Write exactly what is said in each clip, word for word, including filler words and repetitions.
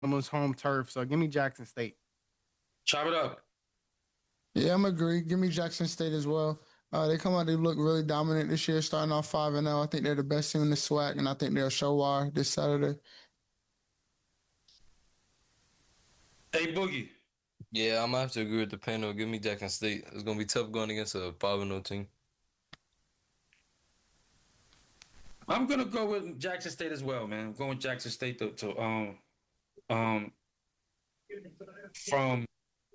Almost home turf. So give me Jackson State. Chop it up. Yeah, I'm agree. Give me Jackson State as well. Uh, they come out, they look really dominant this year, starting off five and zero. I think they're the best team in the SWAC, and I think they'll show why this Saturday. Hey, Boogie. Yeah, I'm gonna have to agree with the panel. Give me Jackson State. It's gonna be tough going against a five and oh team. I'm gonna go with Jackson State as well, man. I'm going with Jackson State to, to um um from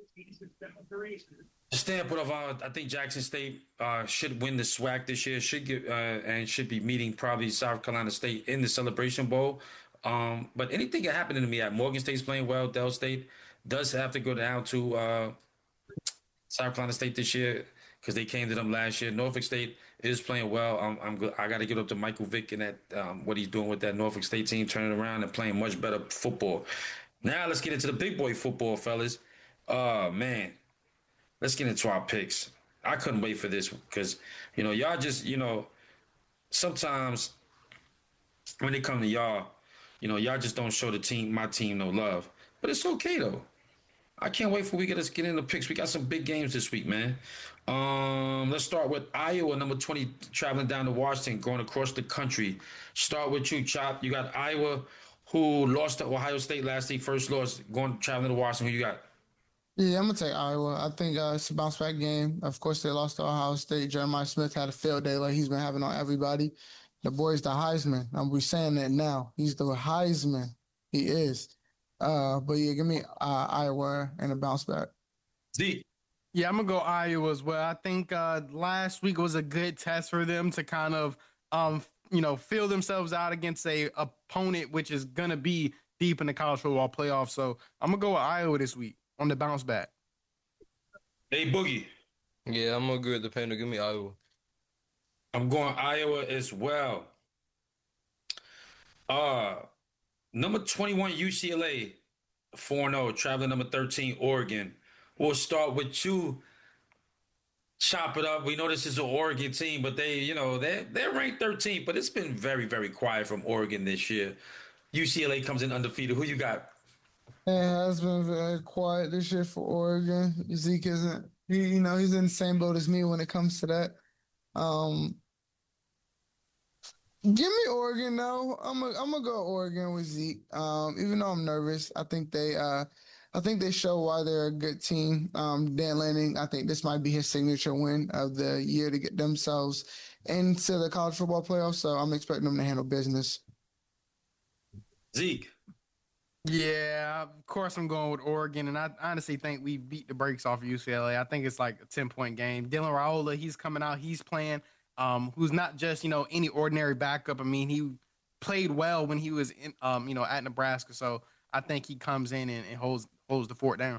the standpoint of uh, I think Jackson State uh, should win the SWAC this year. Should get uh, and should be meeting probably South Carolina State in the Celebration Bowl. Um, but anything can happen to me at Morgan State's playing well. Dell State does have to go down to uh, South Carolina State this year because they came to them last year. Norfolk State is playing well. I'm, I'm good. I got to give up to Michael Vick and that um, what he's doing with that Norfolk State team, turning around and playing much better football. Now let's get into the big boy football, fellas. Oh man, let's get into our picks. I couldn't wait for this because you know y'all just you know sometimes when they come to y'all, you know y'all just don't show the team my team no love. But it's okay though. I can't wait for we get us get into the picks. We got some big games this week, man. Um, let's start with Iowa, number twenty, traveling down to Washington, going across the country. Start with you, Chop. You got Iowa, who lost to Ohio State last week, first loss, going traveling to Washington. Who you got? Yeah, I'm gonna take Iowa. I think uh, it's a bounce back game. Of course, they lost to Ohio State. Jeremiah Smith had a field day like he's been having on everybody. The boy's the Heisman. I'm we saying that now. He's the Heisman. He is. Uh, but yeah, give me uh, Iowa and a bounce back. Zeke. Yeah, I'm gonna go Iowa as well. I think uh, last week was a good test for them to kind of, um, you know, feel themselves out against a opponent which is gonna be deep in the college football playoff. So I'm gonna go with Iowa this week on the bounce back. Hey, Boogie. Yeah, I'm gonna agree with the panel. Give me Iowa. I'm going Iowa as well. Uh, number twenty-one, U C L A, four and oh, traveling number thirteen, Oregon. We'll start with you. Chop it up. We know this is an Oregon team, but they, you know, they're, they're ranked thirteenth, but it's been very, very quiet from Oregon this year. U C L A comes in undefeated. Who you got? It has been very quiet this year for Oregon. Zeke isn't. He, you know, he's in the same boat as me when it comes to that. Um, Give me Oregon though. I'm a, I'm gonna go Oregon with Zeke. Um, even though I'm nervous, I think they uh, I think they show why they're a good team. Um, Dan Lanning, I think this might be his signature win of the year to get themselves into the college football playoffs. So I'm expecting them to handle business. Zeke. Yeah, of course I'm going with Oregon, and I honestly think we beat the brakes off of U C L A. I think it's like a ten point game. Dylan Raiola, he's coming out, he's playing. Um, who's not just you know any ordinary backup. I mean, he played well when he was in, um, you know, at Nebraska. So I think he comes in and, and holds holds the fort down.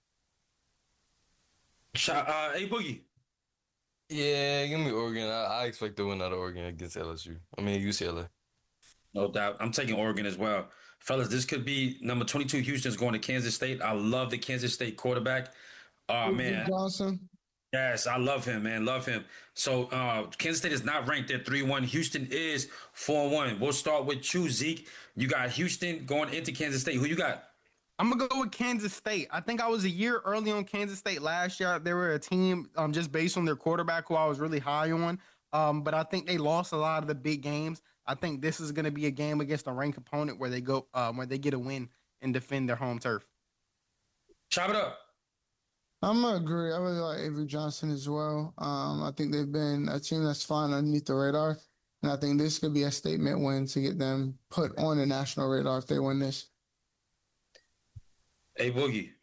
Uh, hey, Boogie. Yeah, give me Oregon. I, I expect to win out of Oregon against L S U. I mean U C L A. No doubt. I'm taking Oregon as well. Fellas, this could be number twenty-two. Houston's going to Kansas State. I love the Kansas State quarterback. Oh, Duke man. Johnson. Yes, I love him, man. Love him. So uh, Kansas State is not ranked at three one. Houston is four one. We'll start with you, Zeke. You got Houston going into Kansas State. Who you got? I'm gonna go with Kansas State. I think I was a year early on Kansas State last year. They were a team um, just based on their quarterback, who I was really high on. Um, but I think they lost a lot of the big games. I think this is going to be a game against a ranked opponent where they go, um, where they get a win and defend their home turf. Chop it up. I'm gonna agree. I really like Avery Johnson as well. Um, I think they've been a team that's flying underneath the radar, and I think this could be a statement win to get them put on the national radar if they win this. Hey, Boogie.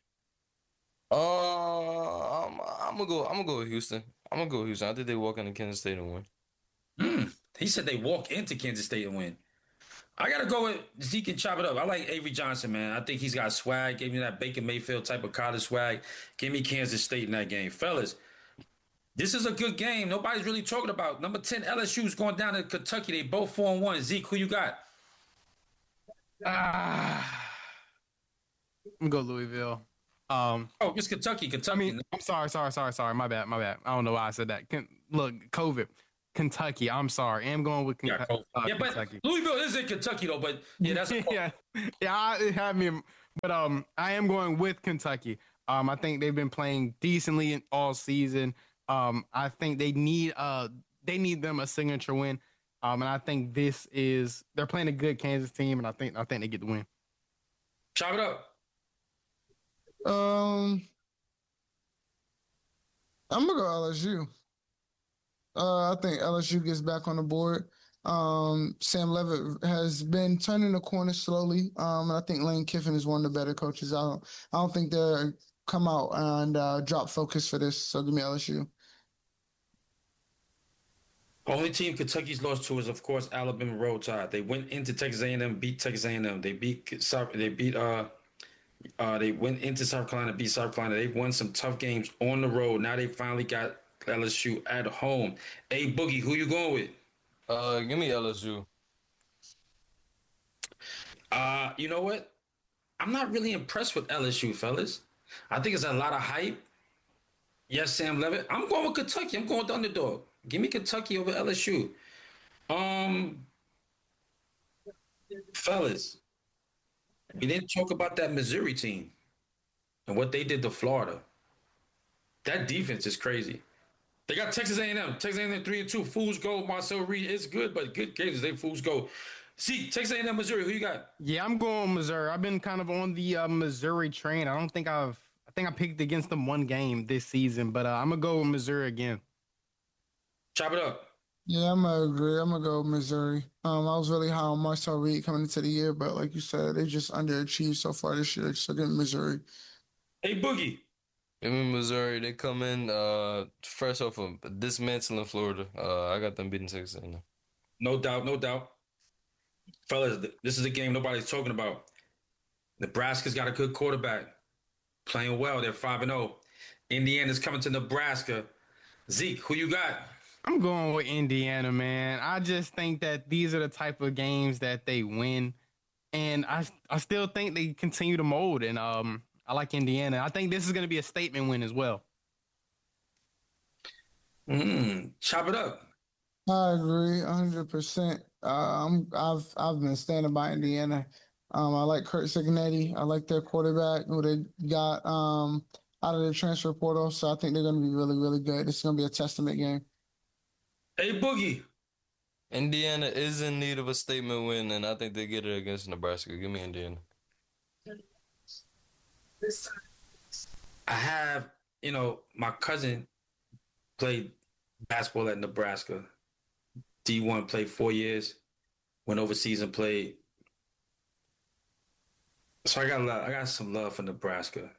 Uh, I'm, I'm gonna go. I'm gonna go with Houston. I'm gonna go with Houston. I think they walk into Kansas State and win. Mm, he said they walk into Kansas State and win. I gotta go with Zeke and chop it up. I like Avery Johnson, man. I think he's got swag. Gave me that Baker Mayfield type of college swag. Give me Kansas State in that game, fellas. This is a good game. Nobody's really talking about number ten L S U is going down to Kentucky. They both four and one. Zeke, who you got? Ah, I'm gonna go Louisville. Um, Oh, it's Kentucky. I Kentucky. mean, I'm sorry, sorry, sorry, sorry. My bad, my bad. I don't know why I said that. Can, look, COVID, Kentucky. I'm sorry. I'm going with yeah, Kentucky. cool. Uh, yeah, but Kentucky. Louisville is in Kentucky though. But yeah, that's a yeah, yeah. I, it had me But um, I am going with Kentucky. Um, I think they've been playing decently in all season. Um, I think they need uh they need them a signature win. Um, and I think this is they're playing a good Kansas team, and I think I think they get the win. Chop it up. Um, I'm gonna go L S U. Uh, I think L S U gets back on the board. Um, Sam Levitt has been turning the corner slowly. Um, and I think Lane Kiffin is one of the better coaches. I don't, I don't think they'll come out and uh, drop focus for this. So give me L S U. Only team Kentucky's lost to is, of course, Alabama Roll Tide. They went into Texas A and M, beat Texas A and M. They beat South. They beat uh uh they went into South Carolina, beat South Carolina. They've won some tough games on the road. Now they finally got L S U at home. Hey Boogie, who you going with? Uh, give me L S U. Uh, you know what? I'm not really impressed with L S U, fellas. I think it's a lot of hype. Yes, Sam Levitt. I'm going with Kentucky. I'm going with the underdog. Give me Kentucky over L S U. Um, fellas, we didn't talk about that Missouri team and what they did to Florida. That defense is crazy. They got Texas A and M. Texas A and M three and two. Fools go. Marcel Reed is good, but good games. They fools go. See, Texas A and M, Missouri. Who you got? Yeah, I'm going Missouri. I've been kind of on the uh, Missouri train. I don't think I've I think I picked against them one game this season, but uh, I'm gonna go with Missouri again. Chop it up. Yeah, I'm gonna agree. I'm gonna go Missouri. Um, I was really high on Marcel Reed coming into the year, but like you said, they just underachieved so far this year. So give me Missouri. Hey Boogie. Give me Missouri. They come in uh fresh off of dismantling Florida. Uh, I got them beating Texas A and M. No doubt, no doubt. Fellas, this is a game nobody's talking about. Nebraska's got a good quarterback. Playing well. They're five and oh. Indiana's coming to Nebraska. Zeke, who you got? I'm going with Indiana, man. I just think that these are the type of games that they win, and I I still think they continue to mold. And um, I like Indiana. I think this is going to be a statement win as well. Mm, chop it up. I agree, one hundred percent. Uh, I'm I've I've been standing by Indiana. Um, I like Kurt Signetti. I like their quarterback who they got um out of the transfer portal. So I think they're going to be really really good. This is going to be a testament game. Hey Boogie. Indiana is in need of a statement win, and I think they get it against Nebraska. Give me Indiana. I have, you know, my cousin played basketball at Nebraska. D one, played four years, went overseas and played. So I got a lot, I got some love for Nebraska.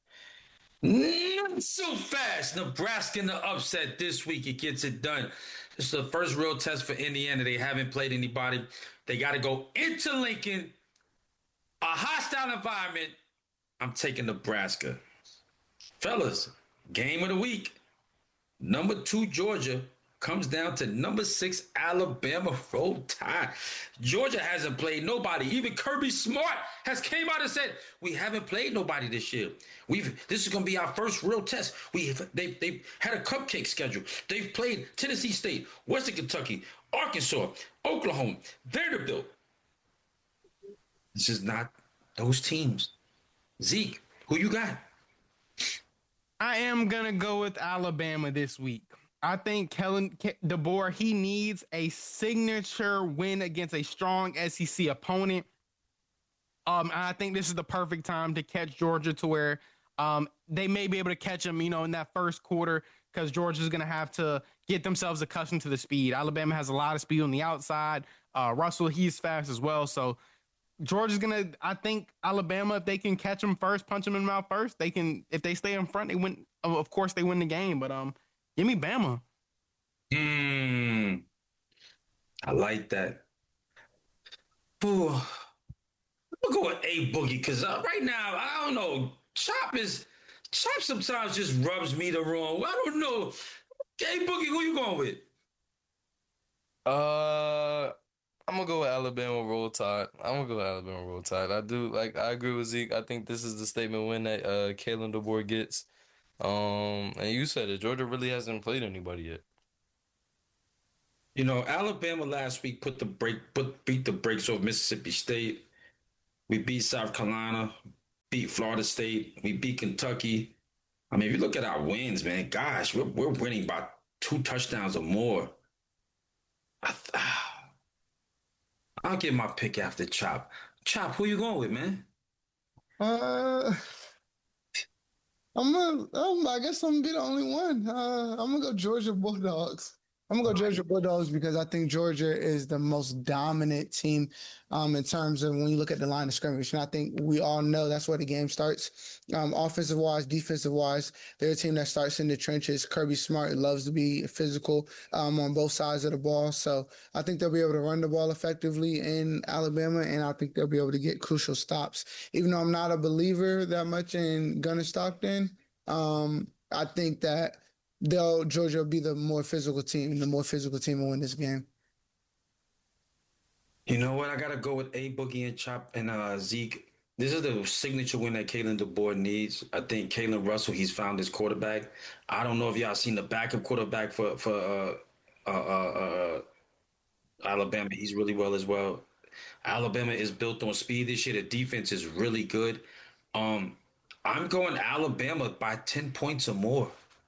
Not so fast. Nebraska in the upset this week. It gets it done. This is the first real test for Indiana. They haven't played anybody. They got to go into Lincoln, a hostile environment. I'm taking Nebraska. Fellas, game of the week. Number two, Georgia, comes down to number six, Alabama. Roll Tide. Georgia hasn't played nobody. Even Kirby Smart has came out and said, we haven't played nobody this year. We've this is going to be our first real test. We've they've, they've had a cupcake schedule. They've played Tennessee State, Western Kentucky, Arkansas, Oklahoma, Vanderbilt. This is not those teams. Zeke, who you got? I am gonna go with Alabama this week. I think Kellen DeBoer, he needs a signature win against a strong S E C opponent. Um, I think this is the perfect time to catch Georgia to where um, they may be able to catch them, you know, in that first quarter because Georgia's going to have to get themselves accustomed to the speed. Alabama has a lot of speed on the outside. Uh, Russell, he's fast as well. So Georgia's going to, I think Alabama, if they can catch them first, punch them in the mouth first, they can, if they stay in front, they win. Of course, they win the game. But um, give me Bama. Hmm. I like that. Ooh. I'm gonna go with A Boogie because uh, right now I don't know. Chop is Chop sometimes just rubs me the wrong way. I don't know. A Boogie, who you going with? Uh, I'm gonna go with Alabama Roll Tide. I'm gonna go with Alabama Roll Tide. I do like. I agree with Zeke. I think this is the statement win that uh Kalen DeBoer gets. Um, and you said it. Georgia really hasn't played anybody yet. You know, Alabama last week put the break, put beat the brakes off Mississippi State. We beat South Carolina. beat Florida State. We beat Kentucky. I mean, if you look at our wins, man, gosh, we're we're winning by two touchdowns or more. I, I'll get my pick after Chop. Chop, who you going with, man? Uh, I'm gonna, um, I guess I'm gonna be the only one. Uh, I'm gonna go Georgia Bulldogs. I'm gonna go Georgia Bulldogs because I think Georgia is the most dominant team um, in terms of when you look at the line of scrimmage. And I think we all know that's where the game starts. Um, offensive wise, defensive wise, they're a team that starts in the trenches. Kirby Smart loves to be physical um, on both sides of the ball. So I think they'll be able to run the ball effectively in Alabama, and I think they'll be able to get crucial stops. Even though I'm not a believer that much in Gunner Stockton, um, I think that they'll Georgia will be the more physical team. The more physical team will win this game. You know what? I gotta go with A Boogie and Chop and uh, Zeke. This is the signature win that Kalen DeBoer needs. I think Kalen Russell, he's found his quarterback. I don't know if y'all seen the backup quarterback for for uh, uh, uh, uh, Alabama. He's really well as well. Alabama is built on speed this year. The defense is really good. Um, I'm going Alabama by ten points or more.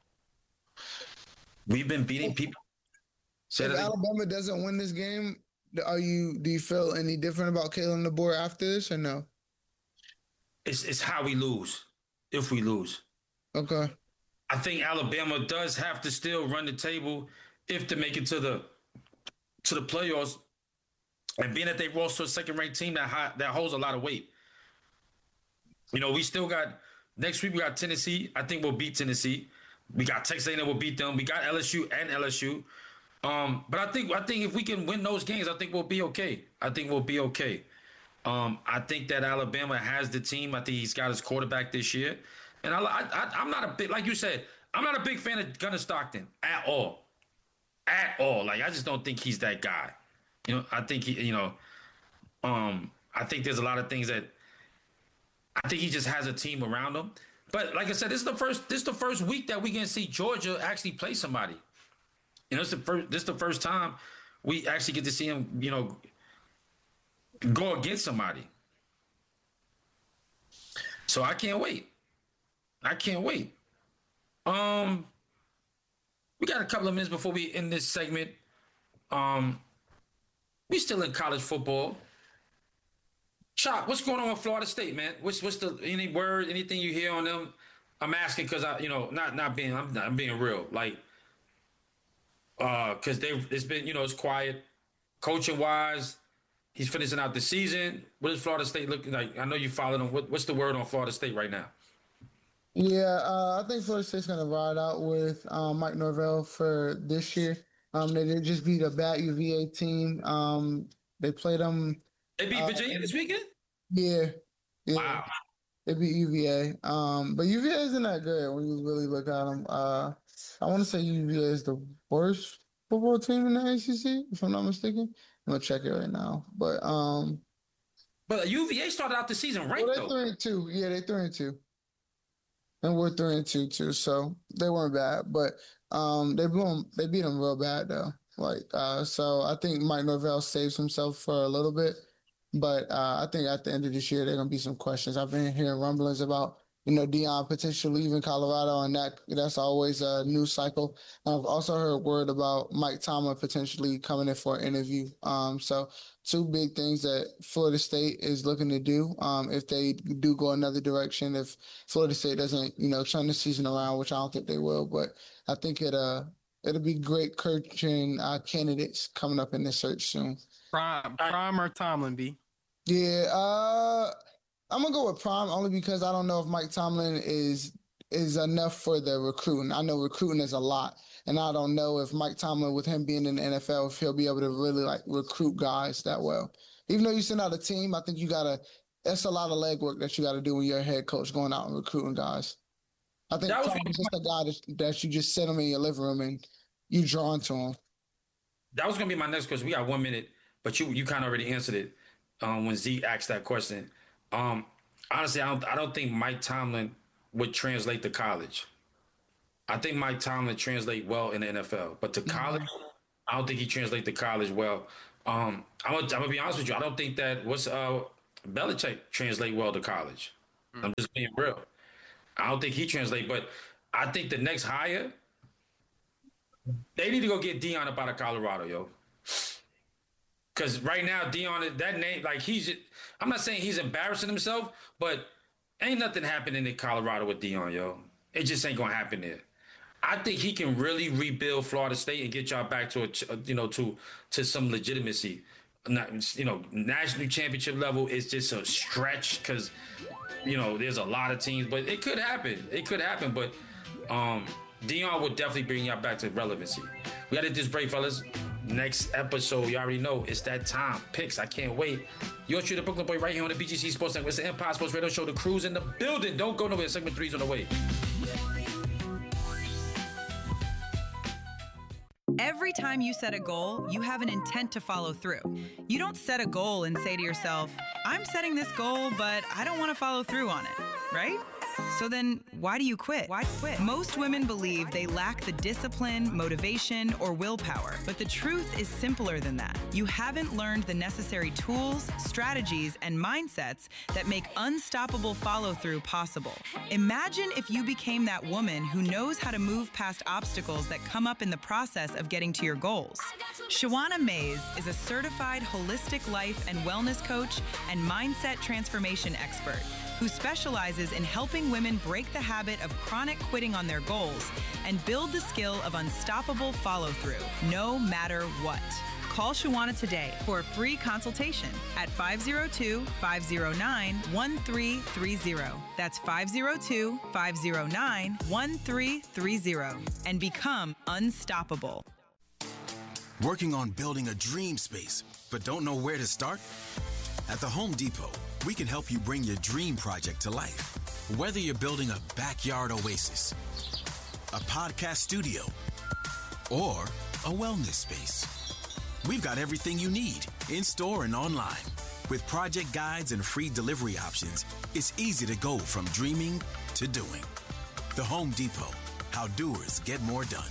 We've been beating people. Say If that again. Alabama doesn't win this game, are you do you feel any different about Kalen DeBoer after this or no? It's it's how we lose. If we lose, Okay. I think Alabama does have to still run the table if to make it to the to the playoffs. And being that they lost to a second-ranked team that high, that holds a lot of weight. You know, we still got next week. We got Tennessee. I think we'll beat Tennessee. We got Texas A and M. We'll beat them. We got L S U and L S U. Um, but I think I think if we can win those games, I think we'll be okay. I think we'll be okay. Um, I think that Alabama has the team. I think he's got his quarterback this year, and I, I, I'm not a big like you said. I'm not a big fan of Gunnar Stockton at all, at all. Like I just don't think he's that guy. You know, I think he, you know, um, I think there's a lot of things that I think he just has a team around him. But like I said, this is the first this is the first week that we can see Georgia actually play somebody. You know, it's the first this is the first time we actually get to see him, you know, go against somebody. So I can't wait. I can't wait. Um we got a couple of minutes before we end this segment. Um we still in college football. Chop, what's going on with Florida State, man? What's what's the any word, anything you hear on them? I'm asking because I, you know, not not being, I'm not, I'm being real, like, uh, because they it's been, you know, it's quiet, coaching wise. He's finishing out the season. What is Florida State looking like? I know you followed them. What, what's the word on Florida State right now? Yeah, uh, I think Florida State's gonna ride out with um, Mike Norvell for this year. Um, they did just beat a bad U V A team. Um, they played them. They beat Uh, Virginia this weekend. Yeah, yeah. Wow. They beat U V A. Um, but U V A isn't that good when you really look at them. Uh, I want to say U V A is the worst football team in the A C C, if I'm not mistaken. I'm gonna check it right now. But um, But U V A started out the season right well, though. they three and two. Yeah, they three and two. And we're three and two too, so they weren't bad. But um, they blew 'em- they beat them real bad though. Like uh, so I think Mike Norvell saves himself for a little bit. But uh, I think at the end of this year, there are gonna be some questions. I've been hearing rumblings about, you know, Dion potentially leaving Colorado, and that that's always a news cycle. I've also heard word about Mike Tomlin potentially coming in for an interview. Um, so two big things that Florida State is looking to do. Um, if they do go another direction, if Florida State doesn't, you know, turn the season around, which I don't think they will, but I think it uh it'll be great coaching uh, candidates coming up in this search soon. Prime, prime or Tomlin, B. Yeah, uh, I'm gonna go with Prime only because I don't know if Mike Tomlin is is enough for the recruiting. I know recruiting is a lot, and I don't know if Mike Tomlin, with him being in the N F L, if he'll be able to really like recruit guys that well. Even though you send out a team, I think you gotta. That's a lot of legwork that you got to do when you're a head coach going out and recruiting guys. I think That was Prime is just a guy that, that you just sit him in your living room and you drawn to him. That was gonna be my next question. We got one minute, but you you kind of already answered it um, when Zeke asked that question. Um, honestly, I don't I don't think Mike Tomlin would translate to college. I think Mike Tomlin translate well in the N F L, but to college, I don't think he translate to college well. Um, I'm gonna, I'm gonna be honest with you. I don't think that what's uh, Belichick translate well to college. I'm just being real. I don't think he translate, but I think the next hire, they need to go get Dion up out of Colorado, yo. Because right now, Dion, that name, like he's, I'm not saying he's embarrassing himself, but ain't nothing happening in Colorado with Dion, yo. It just ain't gonna happen there. I think he can really rebuild Florida State and get y'all back to a, you know, to to some legitimacy. Not, you know, national championship level is just a stretch because, you know, there's a lot of teams, but it could happen. It could happen, but um, Dion would definitely bring y'all back to relevancy. We got to do this break, fellas. Next episode, you already know it's that time. Picks, I can't wait. You're the Brooklyn Boy right here on the B G C Sports Network. It's the Empire Sports Radio Show. The crew's in the building. Don't go nowhere. Segment three's on the way. Every time you set a goal, you have an intent to follow through. You don't set a goal and say to yourself, I'm setting this goal, but I don't want to follow through on it, right? So then why do you quit? Why quit? Most women believe they lack the discipline, motivation, or willpower, but the truth is simpler than that. You haven't learned the necessary tools, strategies, and mindsets that make unstoppable follow-through possible. Imagine if you became that woman who knows how to move past obstacles that come up in the process of getting to your goals. Shawana Mays is a certified holistic life and wellness coach and mindset transformation expert who specializes in helping women break the habit of chronic quitting on their goals and build the skill of unstoppable follow-through, no matter what. Call Shawana today for a free consultation at five oh two, five oh nine, one three three oh. That's five oh two, five oh nine, one three three oh. And become unstoppable. Working on building a dream space, but don't know where to start? At the Home Depot, we can help you bring your dream project to life. Whether you're building a backyard oasis, a podcast studio, or a wellness space, we've got everything you need in-store and online. With project guides and free delivery options, it's easy to go from dreaming to doing. The Home Depot, how doers get more done.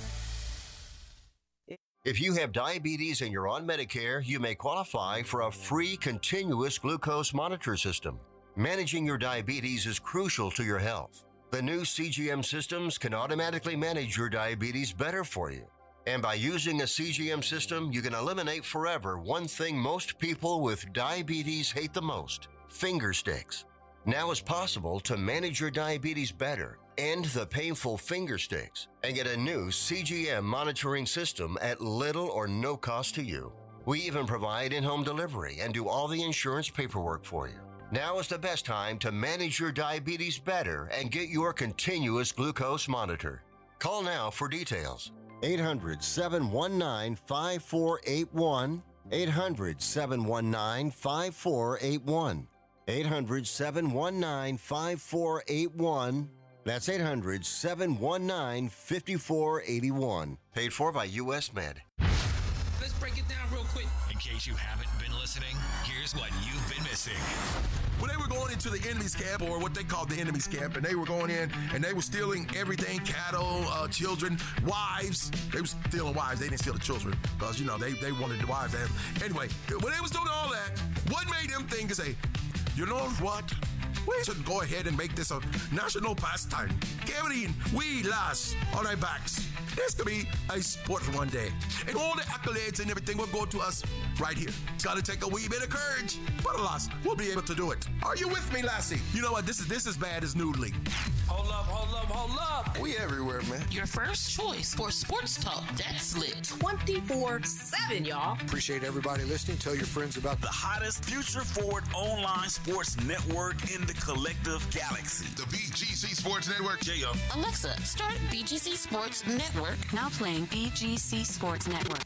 If you have diabetes and you're on Medicare, you may qualify for a free continuous glucose monitor system. Managing your diabetes is crucial to your health. The new C G M systems can automatically manage your diabetes better for you. And by using a C G M system, you can eliminate forever one thing most people with diabetes hate the most: finger sticks. Now it's possible to manage your diabetes better, end the painful finger sticks, and get a new C G M monitoring system at little or no cost to you. We even provide in-home delivery and do all the insurance paperwork for you. Now is the best time to manage your diabetes better and get your continuous glucose monitor. Call now for details. eight hundred, seven one nine, five four eight one. eight hundred, seven one nine, five four eight one. eight hundred, seven one nine, five four eight one. That's eight hundred, seven one nine, five four eight one. Paid for by U S Med. Let's break it down real quick. In case you haven't been listening, here's what you've been missing. When they were going into the enemy's camp, or what they called the enemy's camp, and they were going in and they were stealing everything: cattle, uh, children, wives. They were stealing wives. They didn't steal the children because, you know, they, they wanted the wives to have. Anyway, when they was doing all that, what made them think and say, you know what? We should go ahead and make this a national pastime. Carrying we lads on our backs. This could be a sport one day. And all the accolades and everything will go to us right here. It's got to take a wee bit of courage. But alas, we'll be able to do it. Are you with me, Lassie? You know what? This is this is bad as noodling. Hold up, hold up, hold up. We everywhere, man. Your first choice for sports talk that's lit twenty-four seven, y'all. Appreciate everybody listening. Tell your friends about the hottest future-forward online sports network in the collective galaxy. The B G C Sports Network. Yeah, yo. Alexa, start B G C Sports Network. Now playing B G C Sports Network.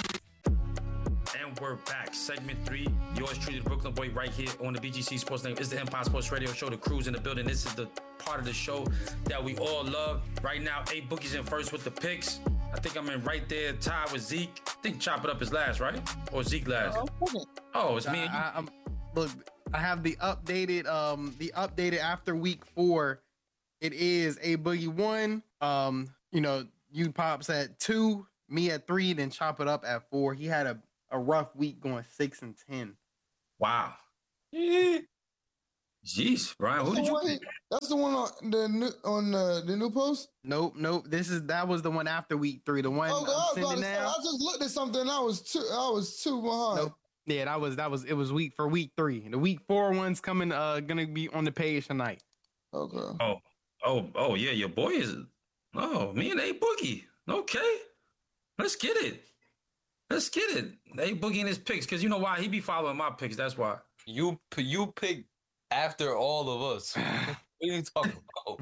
And we're back. Segment three. Yours truly, the Brooklyn Boy, right here on the B G C Sports Network. It's the Empire Sports Radio Show. The crew's in the building. This is the part of the show that we all love. Right now, eight Boogie's in first with the picks. I think I'm in right there, tied with Zeke. I think Chop It Up is last, right? Or Zeke last? Oh, it's me. I, I, look, I have the updated, um, the updated after week four. It is a Boogie one. Um, you know, you Pops at two, me at three, then Chop It Up at four. He had a, a rough week going six and ten. Wow. Jeez, Brian, That's who the did you one. pick? That's the one on the new on the, the new post. Nope, nope. This is that was the one after week three. The one Oh, I'm God, I was about sending to say, now. I just looked at something. I was two. I was two behind. Nope. Yeah, that was that was it was week for week three. The week four one's coming. Uh, gonna be on the page tonight. Okay. Oh, oh, oh, yeah, your boy is. Oh, me and A Boogie. Okay, let's get it. Let's get it. A Boogie and his picks, because you know why? He be following my picks. That's why. You p- you pick after all of us. What are you talking about?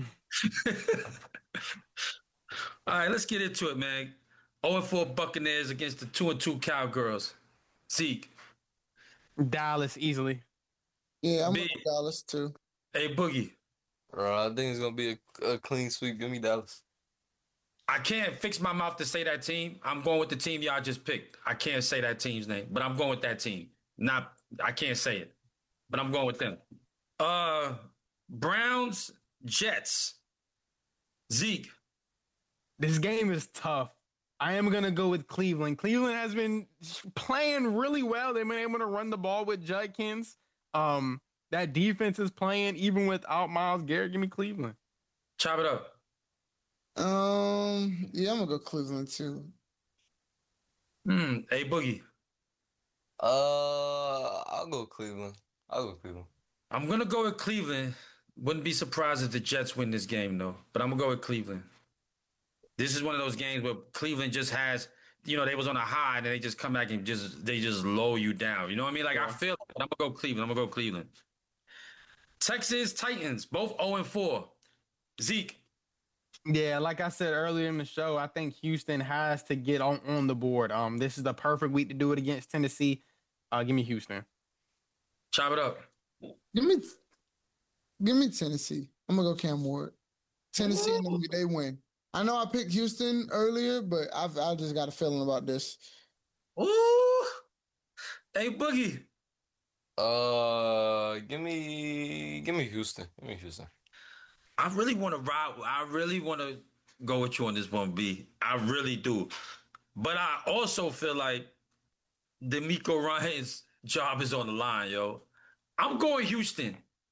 All right, let's get into it, man. oh and four Buccaneers against the two and two Cowgirls. Zeke. Dallas easily. Yeah, I'm B. with Dallas too. A Boogie. Bro, I think it's gonna be a, a clean sweep. Give me Dallas. I can't fix my mouth to say that team. I'm going with the team y'all just picked. I can't say that team's name, but I'm going with that team. Not, I can't say it, but I'm going with them. Uh, Browns, Jets. Zeke. This game is tough. I am gonna go with Cleveland. Cleveland has been playing really well. They've been able to run the ball with Judkins. Um, that defense is playing even without Myles Garrett. Give me Cleveland. Chop it up. Um, yeah, I'm gonna go Cleveland too. Hmm. A Boogie. Uh, I'll go Cleveland. I'll go Cleveland. I'm gonna go with Cleveland. Wouldn't be surprised if the Jets win this game though, but I'm gonna go with Cleveland. This is one of those games where Cleveland just has, you know, they was on a high and they just come back and just they just lower you down. You know what I mean? Like yeah. I feel it, but I'm gonna go Cleveland. I'm gonna go Cleveland. Texas Titans, both oh and four. Zeke. Yeah, like I said earlier in the show, I think Houston has to get on, on the board. Um, this is the perfect week to do it against Tennessee. Uh, give me Houston. Chop it up. Give me, give me Tennessee. I'm gonna go Cam Ward. Tennessee, and them, they win. I know I picked Houston earlier, but I've I just got a feeling about this. Ooh, hey Boogie. Uh, give me, give me Houston. Give me Houston. I really want to ride. I really want to go with you on this one, B. I really do. But I also feel like DeMeco Ryans' job is on the line, yo. I'm going Houston.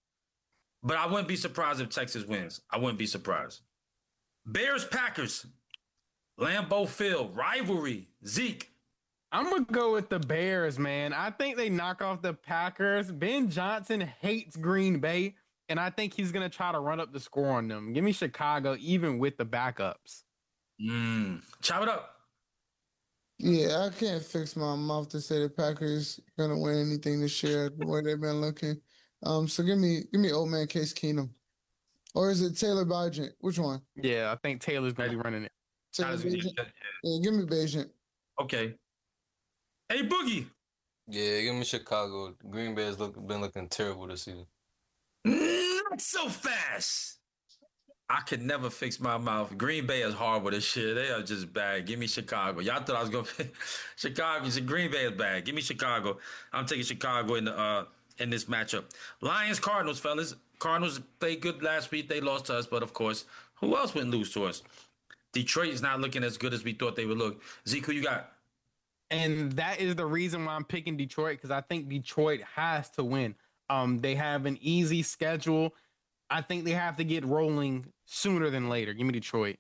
But I wouldn't be surprised if Texas wins. I wouldn't be surprised. Bears, Packers. Lambeau Field. Rivalry. Zeke. I'm going to go with the Bears, man. I think they knock off the Packers. Ben Johnson hates Green Bay. And I think he's going to try to run up the score on them. Give me Chicago, even with the backups. Mm. Chop it up. Yeah, I can't fix my mouth to say the Packers going to win anything this year the way they've been looking. Um, so give me give me old man Case Keenum. Or is it Taylor Bagent? Which one? Yeah, I think Taylor's going to be running it. Taylor Bagent? Yeah, give me Bagent. Okay. Hey, Boogie. Yeah, give me Chicago. Green Bay has look, been looking terrible this season. Not so fast. I could never fix my mouth. Green Bay is horrible this year. They are just bad. Give me Chicago. Y'all thought I was going to Chicago. Green Bay is bad. Give me Chicago. I'm taking Chicago in the uh, in this matchup. Lions, Cardinals, fellas. Cardinals played good last week. They lost to us, but of course, who else wouldn't lose to us? Detroit is not looking as good as we thought they would look. Zeke, who you got? And that is the reason why I'm picking Detroit, because I think Detroit has to win. Um, they have an easy schedule. I think they have to get rolling sooner than later. Give me Detroit.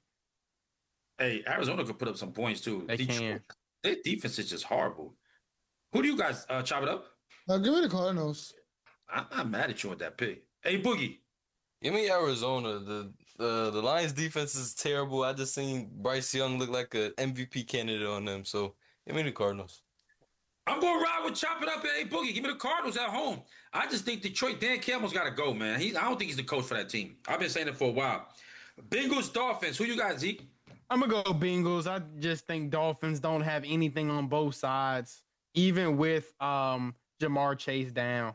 Hey, Arizona could put up some points too. They Detroit, can. Their defense is just horrible. Who do you guys uh, chop it up? Uh, give me the Cardinals. I'm not mad at you with that pick. Hey, Boogie. Give me Arizona. The uh, the Lions defense is terrible. I just seen Bryce Young look like an M V P candidate on them. So give me the Cardinals. I'm going to ride with Chop It Up and A Boogie. Give me the Cardinals at home. I just think Detroit, Dan Campbell's got to go, man. He, I don't think he's the coach for that team. I've been saying it for a while. Bengals, Dolphins. Who you got, Zeke? I'm going to go Bengals. I just think Dolphins don't have anything on both sides, even with um, Jamar Chase down.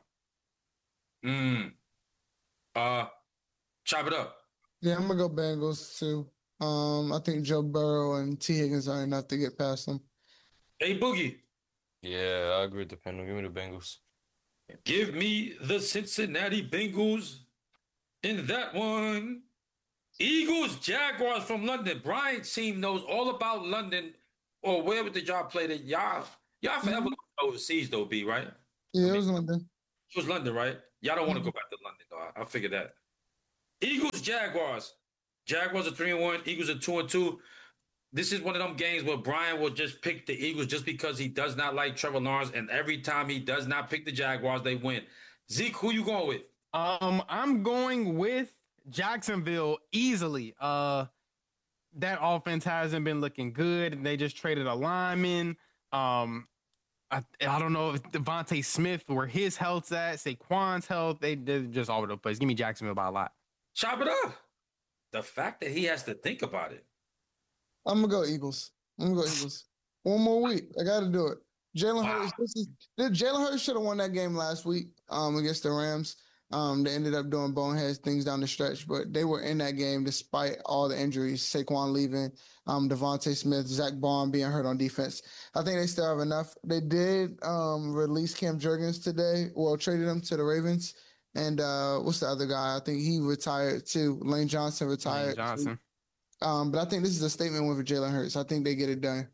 Mm. Uh, Chop It Up. Yeah, I'm going to go Bengals, too. Um, I think Joe Burrow and T. Higgins are enough to get past them. Hey, Boogie. Yeah, I agree with the panel. Give me the Bengals. Give me the Cincinnati Bengals in that one. Eagles, Jaguars from London. Brian's team knows all about London, or where did y'all play that? Y'all, y'all forever mm-hmm. overseas though, B, right? Yeah, it was London. It was London, right? Y'all don't want to go back to London, though. I, I figured that. Eagles, Jaguars. Jaguars are three and one. Eagles are two and two. This is one of them games where Brian will just pick the Eagles just because he does not like Trevor Lawrence, and every time he does not pick the Jaguars, they win. Zeke, who you going with? Um, I'm going with Jacksonville easily. Uh, that offense hasn't been looking good. They just traded a lineman. Um, I, I don't know if Devontae Smith, where his health's at, Saquon's health, they, they're just all over the place. Give me Jacksonville by a lot. Chop it up. The fact that he has to think about it. I'm gonna go Eagles. I'm gonna go Eagles. One more week. I got to do it. Jalen Wow. Hurts. This is Jalen Hurts should have won that game last week um, against the Rams. Um, they ended up doing bonehead things down the stretch, but they were in that game despite all the injuries. Saquon leaving, um, Devontae Smith, Zach Bond being hurt on defense. I think they still have enough. They did um, release Cam Jurgens today. Well, traded him to the Ravens. And uh, what's the other guy? I think he retired too. Lane Johnson retired. Lane Johnson. Um, but I think this is a statement with Jalen Hurts. I think they get it done.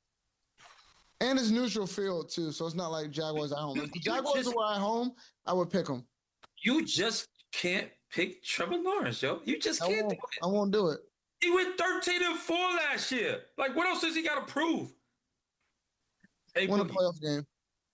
And it's neutral field too, so it's not like Jaguars at home. If the Jaguars just- were at home, I would pick them. You just can't pick Trevor Lawrence, yo. You just I can't won't, do it. I won't do it. He went thirteen and four last year. Like, what else does he got to prove? Hey, Win a Boogie, playoff game.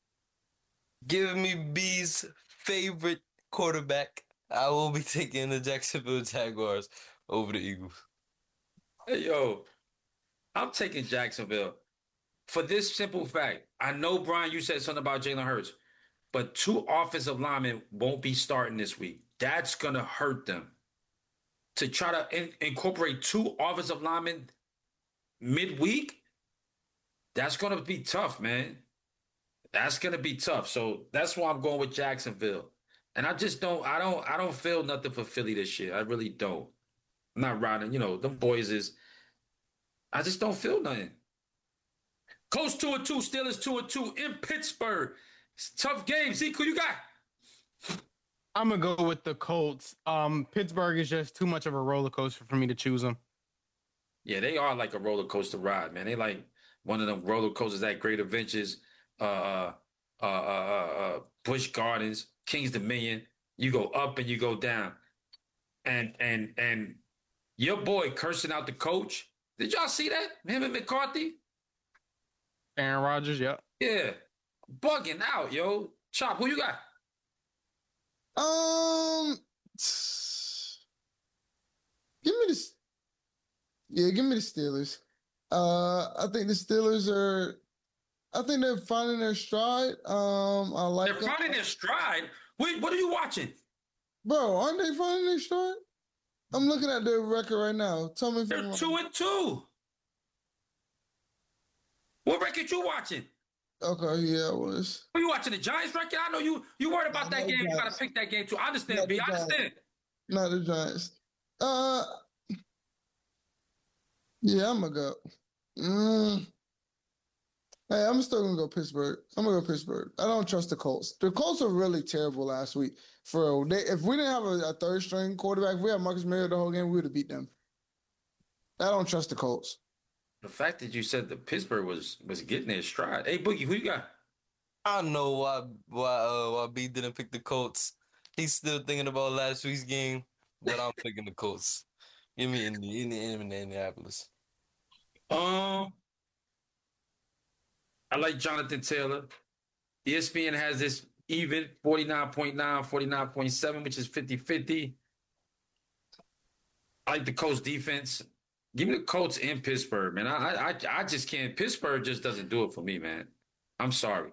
Give me B's favorite quarterback. I will be taking the Jacksonville Jaguars over the Eagles. hey, yo, I'm taking Jacksonville for this simple fact. I know, Brian, you said something about Jalen Hurts, but two offensive linemen won't be starting this week. That's going to hurt them. To try to in- incorporate two offensive linemen midweek, that's going to be tough, man. That's going to be tough. So that's why I'm going with Jacksonville. And I just don't, I don't, I don't feel nothing for Philly this year. I really don't. I'm not riding, you know, them boys is, I just don't feel nothing. Colts two and two, Steelers two and two in Pittsburgh. It's a tough game. Zeke, who you got? I'm gonna go with the Colts. Um, Pittsburgh is just too much of a roller coaster for me to choose them. Yeah, they are like a roller coaster ride, man. They like one of them roller coasters at Great Adventures, uh, uh, uh, uh, uh, Busch Gardens, Kings Dominion. You go up and you go down, and and and your boy cursing out the coach. Did y'all see that? Him and McCarthy. Aaron Rodgers, yep. Yeah, bugging out, yo. Chop, who you got? Um, give me the, yeah, give me the Steelers. Uh, I think the Steelers are, I think they're finding their stride. Um, I like. They're finding their stride. Wait, what are you watching? Bro, aren't they finding their stride? I'm looking at their record right now. Tell me if I'm They're wrong. two and two. What record you watching? Okay, yeah, it was. Who you watching? The Giants record? I know you you worried about that No, game. You Giants. gotta pick that game too. I understand, Not B. the I Giants. understand. Not the Giants. Uh, yeah, I'm gonna go. Mm. Hey, I'm still gonna go Pittsburgh. I'm gonna go Pittsburgh. I don't trust the Colts. The Colts were really terrible last week. For they, if we didn't have a, a third string quarterback, if we had Marcus Mariota the whole game, we would have beat them. I don't trust the Colts. The fact that you said that Pittsburgh was was getting their stride. Hey, Boogie, who you got? I know why why uh why B didn't pick the Colts. He's still thinking about last week's game, but I'm picking the Colts. Give me Indy, Indy, Indy, Indianapolis. Um, I like Jonathan Taylor. E S P N has this even forty-nine point nine, forty-nine point seven, which is fifty-fifty. I like the Colts defense. Give me the Colts in Pittsburgh, man. I, I I just can't. Pittsburgh just doesn't do it for me, man. I'm sorry.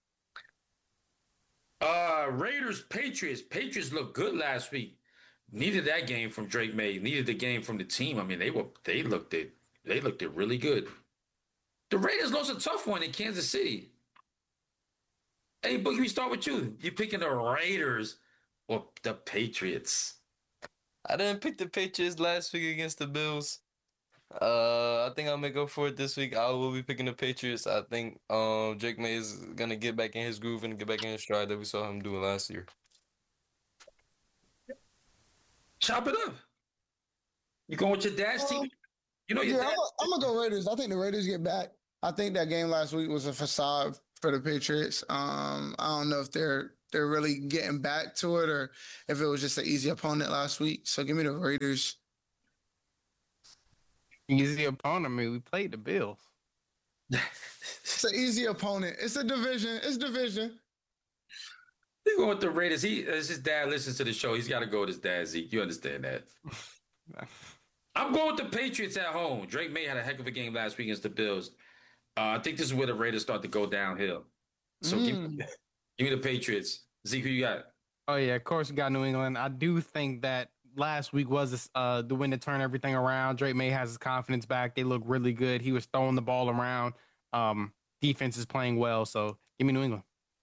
Uh, Raiders, Patriots. Patriots looked good last week. Needed that game from Drake May. Needed the game from the team. I mean, they were they looked it. They looked it really good. The Raiders lost a tough one in Kansas City. Hey, Boogie, we start with you. You picking the Raiders or the Patriots? I didn't pick the Patriots last week against the Bills. Uh, I think I'll make up for it this week. I will be picking the Patriots. I think um Drake May is gonna get back in his groove and get back in his stride that we saw him doing last year. Chop it up. You going with your dad's team? Um, You know your Yeah, dad. I'm, I'm gonna go Raiders. I think the Raiders get back. I think that game last week was a facade for the Patriots. Um, I don't know if they're they're really getting back to it, or if it was just an easy opponent last week. So give me the Raiders. Easy opponent. I mean, we played the Bills. It's an easy opponent. It's a division. It's division. He going with the Raiders. He, as his dad listens to the show, he's got to go with his dad, Zeke. You understand that? I'm going with the Patriots at home. Drake May had a heck of a game last week against the Bills. Uh, I think this is where the Raiders start to go downhill. So mm. give, me, give me the Patriots. Zeke, who you got? Oh, yeah, of course we got New England. I do think that last week was uh, the win to turn everything around. Drake May has his confidence back. They look really good. He was throwing the ball around. Um, defense is playing well. So give me New England.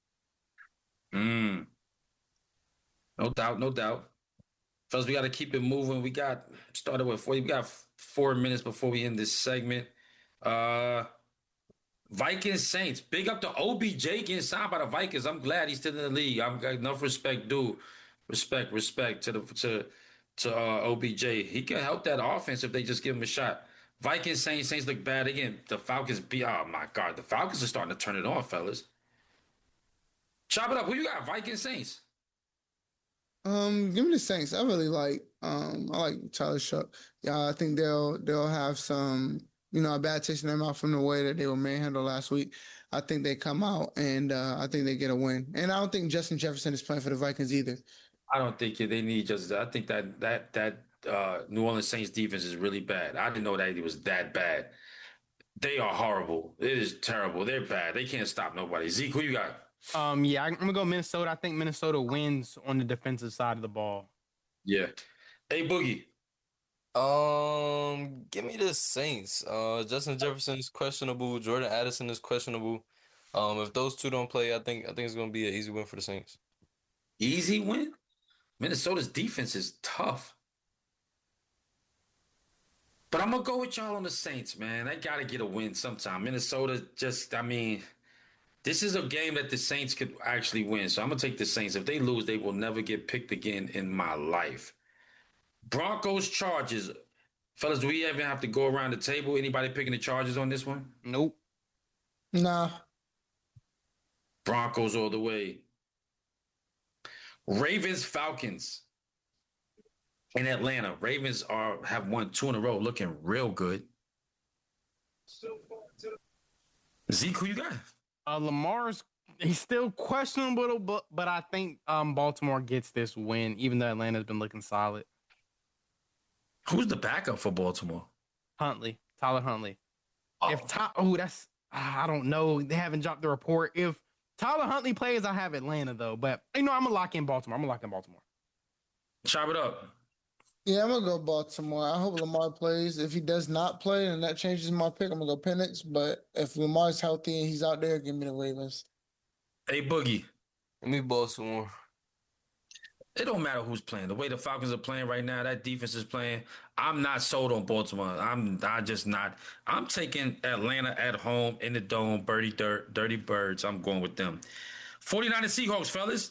Mm. No doubt, no doubt. Fellas, we got to keep it moving. We got started with forty. We got four minutes before we end this segment. Uh, Vikings Saints. Big up to O B J getting signed by the Vikings. I'm glad he's still in the league. I've got enough respect, dude. Respect, respect to the to to uh, O B J. He can help that offense if they just give him a shot. Vikings Saints. Saints look bad again. The Falcons be. Oh my God, the Falcons are starting to turn it on, fellas. Chop it up. Who you got? Vikings Saints. Um, give me the Saints. I really like. Um, I like Tyler Shuck. Yeah, I think they'll they'll have some, you know, a bad taste in their mouth from the way that they were manhandled last week. I think they come out and uh, I think they get a win. And I don't think Justin Jefferson is playing for the Vikings either. I don't think they need just. I think that that that uh, New Orleans Saints defense is really bad. I didn't know that it was that bad. They are horrible. It is terrible. They're bad. They can't stop nobody. Zeke, who you got? Um, yeah, I'm gonna go Minnesota. I think Minnesota wins on the defensive side of the ball. Yeah. Hey, Boogie. Um, give me the Saints. Uh, Justin Jefferson is questionable. Jordan Addison is questionable. Um, if those two don't play, I think I think it's gonna be an easy win for the Saints. Easy win? Minnesota's defense is tough. But I'm gonna go with y'all on the Saints, man. They gotta get a win sometime. Minnesota just, I mean. This is a game that the Saints could actually win. So I'm going to take the Saints. If they lose, they will never get picked again in my life. Broncos, Chargers. Fellas, do we even have to go around the table? Anybody picking the Chargers on this one? Nope. Nah. Broncos all the way. Ravens, Falcons. In Atlanta. Ravens are have won two in a row, looking real good. Zeke, who you got? Uh, Lamar's he's still questionable, but but I think um, Baltimore gets this win, even though Atlanta's been looking solid. Who's the backup for Baltimore? Huntley, Tyler Huntley. Oh. If Ty- oh, that's I don't know. They haven't dropped the report. If Tyler Huntley plays, I have Atlanta though. But you know, I'm gonna lock in Baltimore. I'm gonna lock in Baltimore. Chop it up. Yeah, I'm gonna go Baltimore. I hope Lamar plays. If he does not play, and that changes my pick, I'm gonna go Penix. But if Lamar's healthy and he's out there, give me the Ravens. Hey, Boogie. Give me Baltimore. It don't matter who's playing. The way the Falcons are playing right now, that defense is playing. I'm not sold on Baltimore. I'm I just not. I'm taking Atlanta at home in the dome. Birdie dirt, dirty birds. I'm going with them. forty-niners Seahawks, fellas.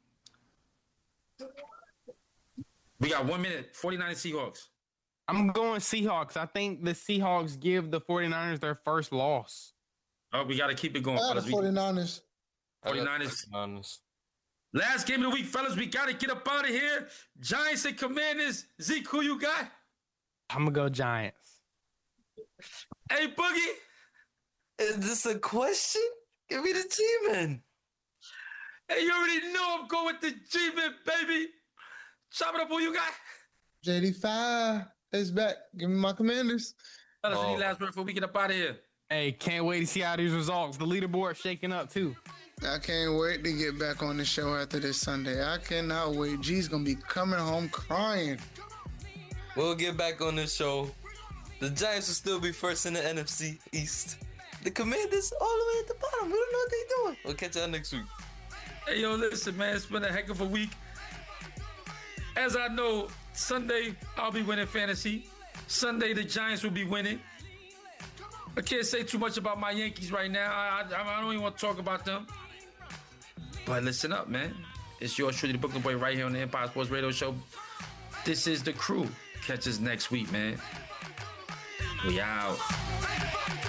We got one minute. forty-niners Seahawks. I'm going Seahawks. I think the Seahawks give the forty-niners their first loss. Oh, we got to keep it going. I got the forty-niners. forty-niners. forty-niners. Last game of the week, fellas. We got to get up out of here. Giants and Commanders. Zeke, who you got? I'm going to go Giants. Hey, Boogie. Is this a question? Give me the G-Men. Hey, you already know I'm going with the G-Men, baby. Chop it up, who you got? J D five is back. Give me my Commanders. Fellas, oh. Any last word before we get up out of here? Hey, can't wait to see how these results. The leaderboard shaking up, too. I can't wait to get back on the show after this Sunday. I cannot wait. G's going to be coming home crying. We'll get back on this show. The Giants will still be first in the N F C East. The Commanders all the way at the bottom. We don't know what they're doing. We'll catch y'all next week. Hey, yo, listen, man. It's been a heck of a week. As I know, Sunday, I'll be winning fantasy. Sunday, the Giants will be winning. I can't say too much about my Yankees right now. I, I, I don't even want to talk about them. But listen up, man. It's yours truly, the Brooklyn Boy, right here on the Empire Sports Radio Show. This is The Crew. Catch us next week, man. We out.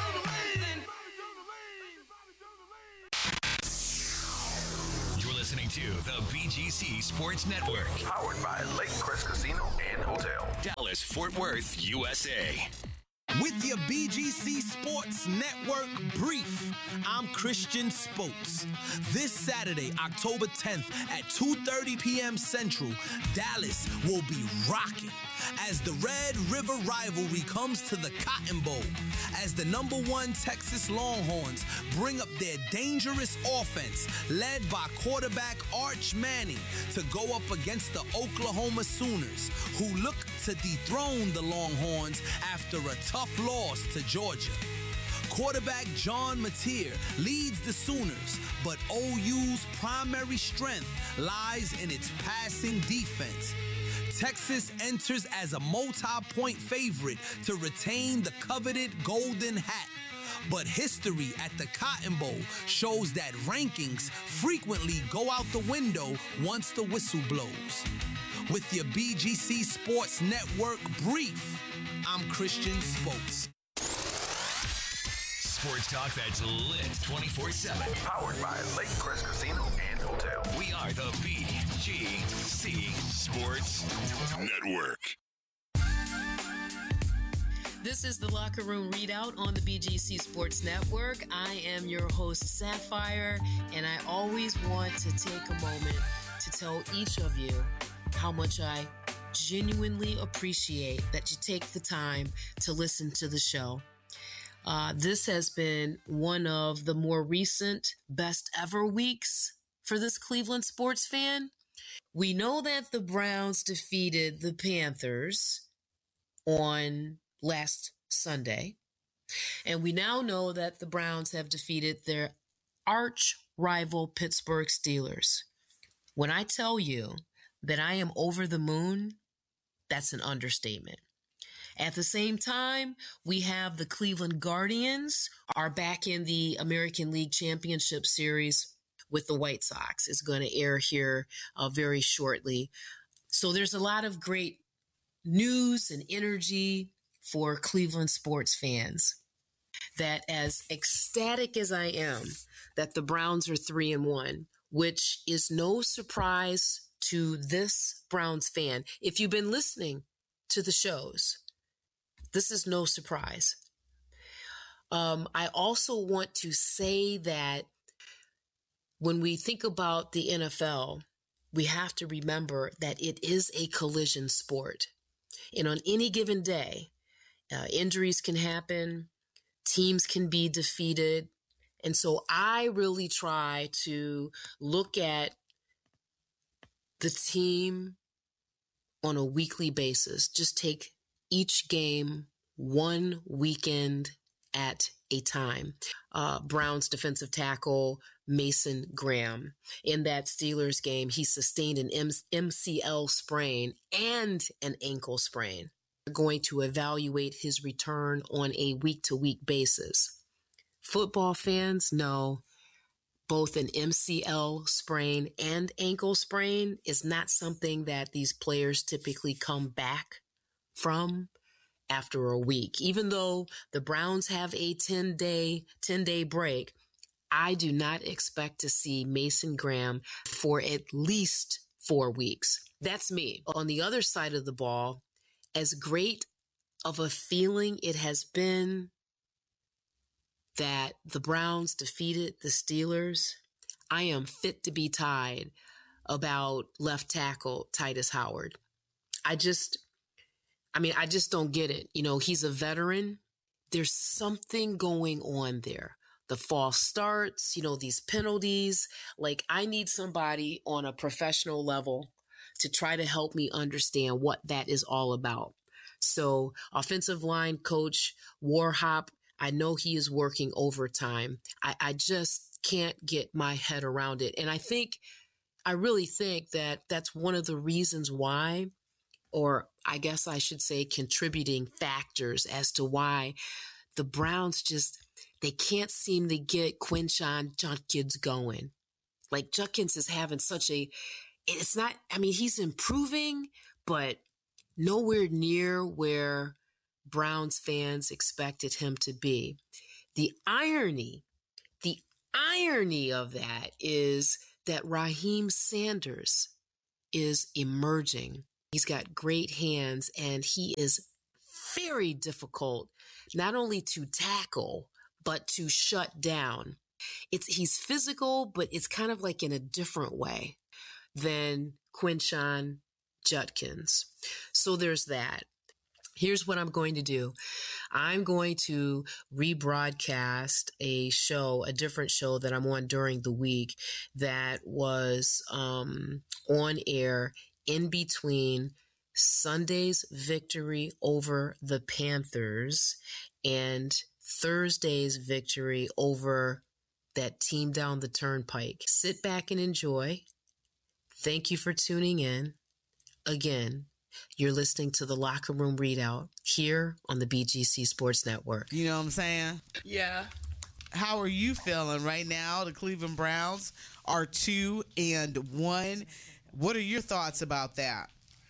You're listening to to the B G C Sports Network. Powered by Lake Crest Casino and Hotel. Dallas, Fort Worth, U S A. With your B G C Sports Network brief, I'm Christian Spokes. This Saturday, October tenth at two thirty p.m. Central, Dallas will be rocking as the Red River rivalry comes to the Cotton Bowl, as the number one Texas Longhorns bring up their dangerous offense led by quarterback Arch Manning to go up against the Oklahoma Sooners, who look to dethrone the Longhorns after a tough loss to Georgia. Quarterback John Mateer leads the Sooners, but O U's primary strength lies in its passing defense. Texas enters as a multi-point favorite to retain the coveted Golden Hat. But history at the Cotton Bowl shows that rankings frequently go out the window once the whistle blows. With your B G C Sports Network brief, I'm Christian Spokes. Sports talk that's lit twenty-four seven. Powered by Lake Crest Casino and Hotel. We are the B G C Sports Network. This is the Locker Room Readout on the B G C Sports Network. I am your host, Sapphire, and I always want to take a moment to tell each of you how much I genuinely appreciate that you take the time to listen to the show. Uh, this has been one of the more recent best ever weeks for this Cleveland sports fan. We know that the Browns defeated the Panthers on last Sunday, and we now know that the Browns have defeated their arch rival Pittsburgh Steelers. When I tell you that I am over the moon, that's an understatement. At the same time, we have the Cleveland Guardians are back in the American League Championship Series with the White Sox. It's going to air here uh, very shortly. So there's a lot of great news and energy for Cleveland sports fans. That as ecstatic as I am that the Browns are three and one, which is no surprise to this Browns fan. If you've been listening to the shows, this is no surprise. Um, I also want to say that when we think about the N F L, we have to remember that it is a collision sport. And on any given day, uh, injuries can happen, teams can be defeated. And so I really try to look at the team on a weekly basis. Just take each game one weekend at a time. Uh, Browns defensive tackle Mason Graham. In that Steelers game, he sustained an M C L sprain and an ankle sprain. We're going to evaluate his return on a week-to-week basis. Football fans know both an M C L sprain and ankle sprain is not something that these players typically come back from after a week. Even though the Browns have a ten-day ten-day break, I do not expect to see Mason Graham for at least four weeks. That's me. On the other side of the ball, as great of a feeling it has been that the Browns defeated the Steelers, I am fit to be tied about left tackle Titus Howard. I just, I mean, I just don't get it. You know, he's a veteran. There's something going on there. The false starts, you know, these penalties. Like, I need somebody on a professional level to try to help me understand what that is all about. So, offensive line coach Warhop, I know he is working overtime. I, I just can't get my head around it. And I think, I really think that that's one of the reasons why, or I guess I should say contributing factors as to why the Browns just, they can't seem to get Quinshon Judkins going. Like, Judkins is having such a, it's not, I mean, he's improving, but nowhere near where Browns fans expected him to be. The irony, the irony of that is that Raheem Sanders is emerging. He's got great hands, and he is very difficult not only to tackle, but to shut down. It's he's physical, but it's kind of like in a different way than Quinshon Judkins. So there's that. Here's what I'm going to do. I'm going to rebroadcast a show, a different show that I'm on during the week that was um, on air in between Sunday's victory over the Panthers and Thursday's victory over that team down the turnpike. Sit back and enjoy. Thank you for tuning in. Again, you're listening to the Locker Room Readout here on the B G C Sports Network. You know what I'm saying? Yeah. How are you feeling right now? The Cleveland Browns are two and one. What are your thoughts about that?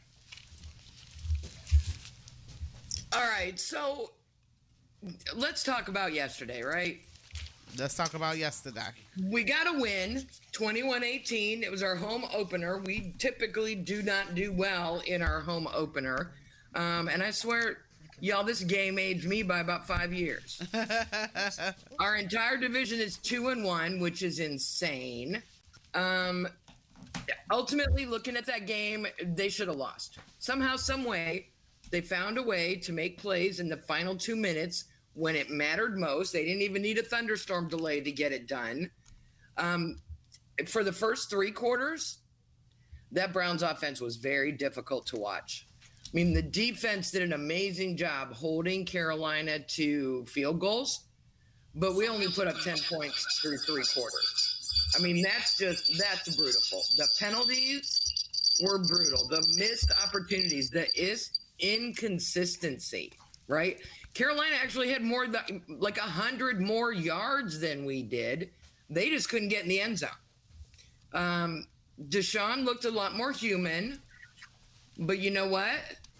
All right, so let's talk about yesterday, right? Let's talk about yesterday. We got a win, twenty-one eighteen. It was our home opener. We typically do not do well in our home opener. Um, and I swear, y'all, this game aged me by about five years. Our entire division is two and one, which is insane. Um, ultimately, looking at that game, they should have lost. Somehow, some way, they found a way to make plays in the final two minutes when it mattered most. They didn't even need a thunderstorm delay to get it done. Um, for the first three quarters, that Browns offense was very difficult to watch. I mean, the defense did an amazing job holding Carolina to field goals, but we only put up ten points through three quarters. I mean, that's just, that's brutal. The penalties were brutal. The missed opportunities, the is inconsistency, right? Carolina actually had more than like a hundred more yards than we did. They just couldn't get in the end zone. Um, Deshaun looked a lot more human, but you know what?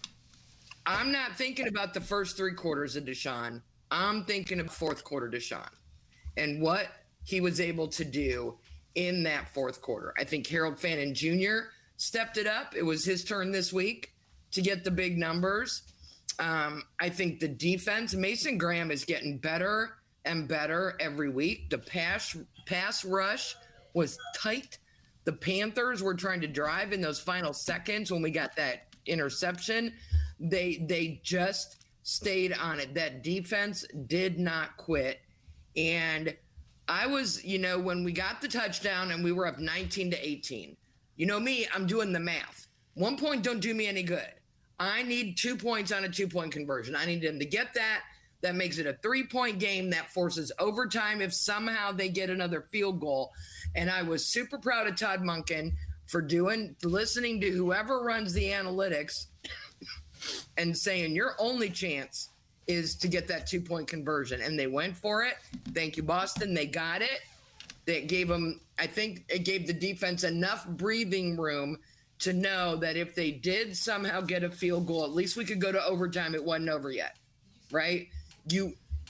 I'm not thinking about the first three quarters of Deshaun. I'm thinking of fourth quarter Deshaun and what he was able to do in that fourth quarter. I think Harold Fannin Junior stepped it up. It was his turn this week to get the big numbers. Um, I think the defense, Mason Graham is getting better and better every week. The pass pass rush was tight. The Panthers were trying to drive in those final seconds when we got that interception. They they just stayed on it. That defense did not quit. And I was, you know, when we got the touchdown and we were up nineteen to eighteen, you know me, I'm doing the math. One point don't do me any good. I need two points on a two-point conversion. I need them to get that. That makes it a three-point game. That forces overtime if somehow they get another field goal. And I was super proud of Todd Monken for doing, for listening to whoever runs the analytics and saying your only chance is to get that two-point conversion. And they went for it. Thank you, Boston. They got it. That gave them, I think it gave the defense enough breathing room to know that if they did somehow get a field goal, at least we could go to overtime. It wasn't over yet, right? You,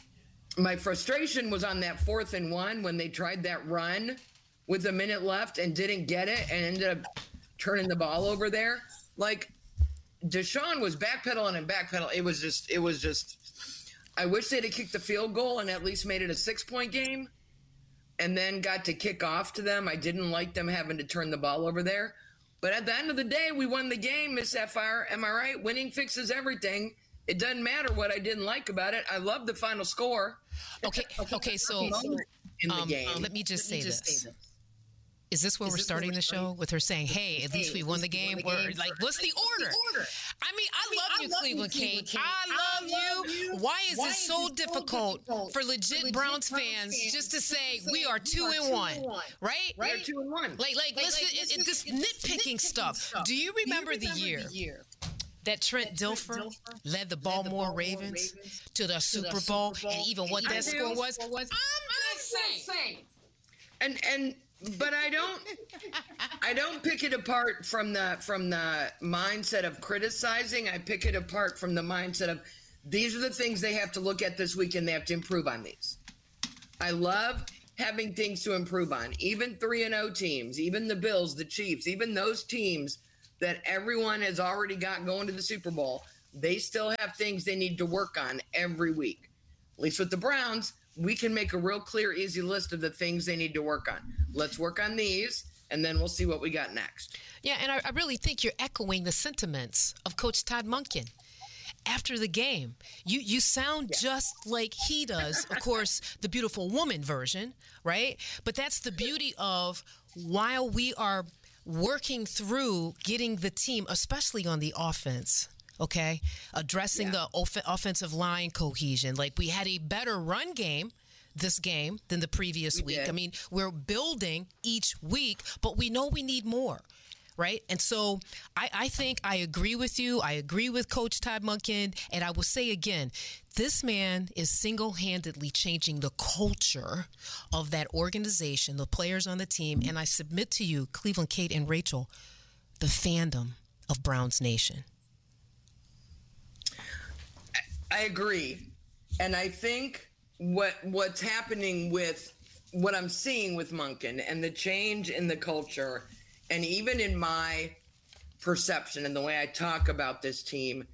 my frustration was on that fourth and one when they tried that run with a minute left and didn't get it and ended up turning the ball over there. Like Deshaun was backpedaling and backpedaling. It was just, it was just, I wish they'd have kicked the field goal and at least made it a six point game and then got to kick off to them. I didn't like them having to turn the ball over there. But at the end of the day, we won the game, Miss Sapphire. Am I right? Winning fixes everything. It doesn't matter what I didn't like about it. I love the final score. Okay, okay, so in the um, game. let me just, Let me say, just this. say this. Is this where Is we're this starting where we're the show starting? with her saying, hey, at least Hey, we at won the least we game? won the We're game. like, what's the order? order? I mean, I, I mean, love I you, love Cleveland you, King. Cleveland King. I I love love you. you. Why is Why it is so it so difficult difficult for legit, legit Browns Browns fans fans just to just say to we say are we two are and two one, and one, right? Right? We're two and one. Like, like, Like, listen, like, it, listen, it, this it- it's nitpicking nitpicking stuff. stuff. Do you Do you remember, the, remember year the year that Trent Dilfer led the Baltimore Ravens to the Super Bowl, and even what I that do. score was? I'm I'm just saying. And and but I don't I don't pick it apart from the from the mindset of criticizing. I pick it apart from the mindset of these are the things they have to look at this week and they have to improve on these. I love having things to improve on. Even three and oh teams, even the Bills, the Chiefs, even those teams that everyone has already got going to the Super Bowl, they still have things they need to work on every week. At least with the Browns, we can make a real clear, easy list of the things they need to work on. Let's work on these, and then we'll see what we got next. Yeah, and I, I really think you're echoing the sentiments of Coach Todd Monken. After the game, you you sound yeah. just like he does. Of course, the beautiful woman version, right? But that's the beauty of while we are working through getting the team, especially on the offense, okay, addressing yeah. the off- offensive line cohesion. Like, we had a better run game this game than the previous we week. Did. I mean, we're building each week, but we know we need more. Right. And so I, I think I agree with you. I agree with Coach Todd Monken. And I will say again, this man is single-handedly changing the culture of that organization, the players on the team. And I submit to you, Cleveland, Kate, and Rachel, the fandom of Browns Nation. I agree. And I think what what's happening with what I'm seeing with Monken and the change in the culture, and even in my perception and the way I talk about this team,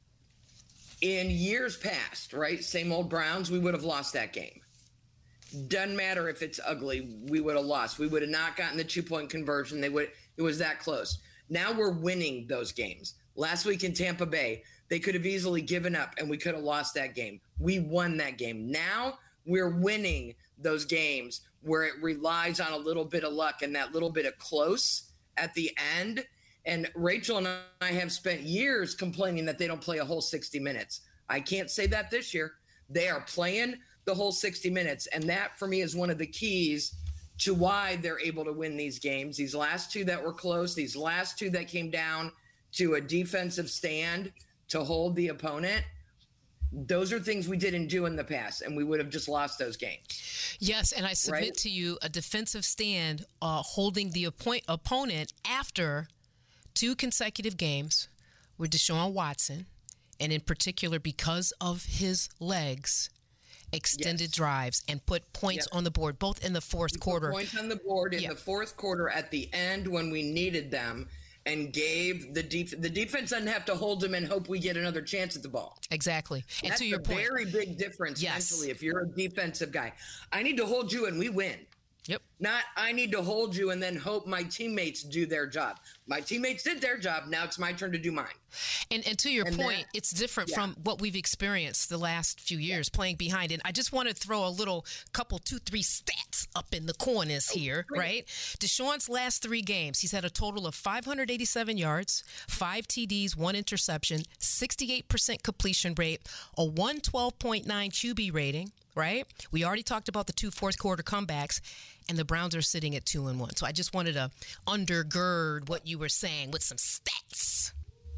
in years past, right, same old Browns, we would have lost that game. Doesn't matter if it's ugly, we would have lost. We would have not gotten the two-point conversion. They would. It was that close. Now we're winning those games. Last week in Tampa Bay, they could have easily given up, and we could have lost that game. We won that game. Now we're winning those games where it relies on a little bit of luck and that little bit of close at the end. And Rachel and I have spent years complaining that they don't play a whole sixty minutes. I can't say that this year. They are playing the whole sixty minutes. And that, for me, is one of the keys to why they're able to win these games. These last two that were close, these last two that came down to a defensive stand to hold the opponent, those are things we didn't do in the past, and we would have just lost those games. Yes, and I submit right? to you a defensive stand uh, holding the appoint- opponent after two consecutive games with Deshaun Watson, and in particular because of his legs, extended yes. drives and put points yep. on the board, both in the fourth we quarter. Points on the board in yep. the fourth quarter at the end when we needed them, and gave the def- the defense doesn't have to hold them and hope we get another chance at the ball. Exactly. And That's to your a point, very big difference yes. mentally if you're a defensive guy. I need to hold you and we win. Yep. Not I need to hold you and then hope my teammates do their job. My teammates did their job. Now it's my turn to do mine. And and to your and point, that, it's different yeah. from what we've experienced the last few years yeah. playing behind. And I just want to throw a little couple, two, three stats up in the corners here, oh, right? Deshaun's last three games, he's had a total of five hundred eighty-seven yards, five T Ds, one interception, sixty-eight percent completion rate, a one twelve point nine Q B rating. Right? We already talked about the two fourth quarter comebacks, and the Browns are sitting at two and one. So I just wanted to undergird what you were saying with some stats.